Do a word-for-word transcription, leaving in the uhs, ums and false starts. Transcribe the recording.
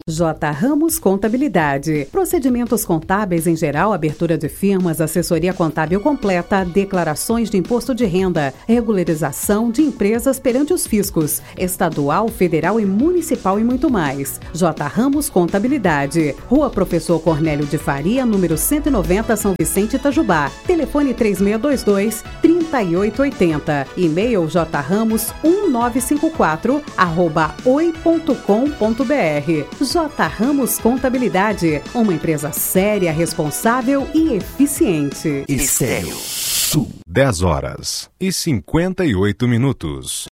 J. Ramos Contabilidade. Procedimentos contábeis em geral, abertura de firmas, assessoria contábil completa, declarações de imposto de renda, regularização de empresas perante os fiscos, estadual, federal e municipal e muito mais. J. Ramos Contabilidade. Rua Professor Cornélio de Faria, número cento e noventa, São Vicente, Itajubá. Telefone três seis dois dois, três oito oito zero. E-mail jramos um nove cinco quatro arroba oi ponto com ponto br. J. Ramos Contabilidade, uma empresa séria, responsável e eficiente. Estéreo Sul. dez horas e cinquenta e oito minutos.